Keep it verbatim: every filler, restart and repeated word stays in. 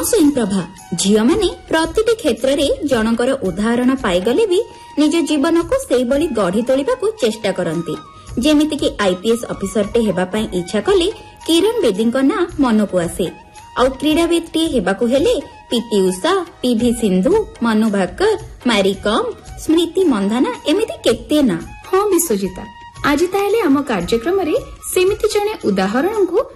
ସ୍ୱୟଂ ପ୍ରଭା झियो माने प्रतिटी क्षेत्र में जनकर उदाहरण पाईगले भी निज जीवन को सेइबली गढ़ी तोलिबाकू चेष्टा करती। जेमितिकी आईपीएस अफिसरटे हेबापाई इच्छा कले किरण बेदी ना मनकू आसे। आउ क्रीड़ाविद टी हेबाकू हेले PT Usha, PV Sindhu, Manu Bhaker, Mary com, Smriti Mandhana एमिति केते ना। हाँ विश्वजिता, आज ताहेले आम कार्यक्रम रे सेमिति जने उदाहरण को